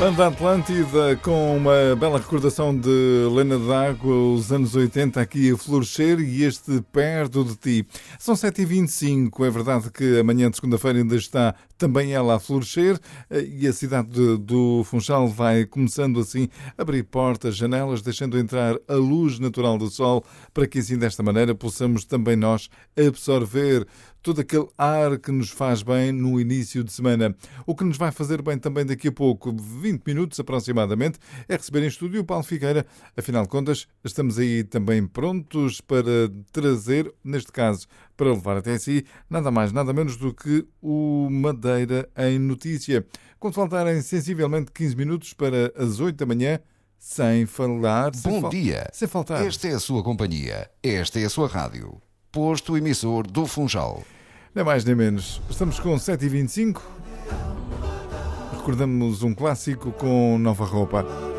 Banda Atlântida com uma bela recordação de Lena D'Água, os anos 80 aqui a florescer e este Perto de Ti. São 7h25, é verdade que amanhã de segunda-feira ainda está também ela a florescer e a cidade do Funchal vai começando assim a abrir portas, janelas, deixando entrar a luz natural do sol para que assim desta maneira possamos também nós absorver todo aquele ar que nos faz bem no início de semana. O que nos vai fazer bem também daqui a pouco, 20 minutos aproximadamente, é receber em estúdio o Paulo Figueira. Afinal de contas, estamos aí também prontos para trazer, neste caso, para levar até si, nada mais, nada menos do que o Madeira em Notícia. Quando faltarem sensivelmente 15 minutos para as 8 da manhã, sem falar... Bom dia, sem faltar. Esta é a sua companhia, esta é a sua rádio. Posto emissor do Funchal. Nem mais nem menos. Estamos com 7h25. Recordamos um clássico com nova roupa.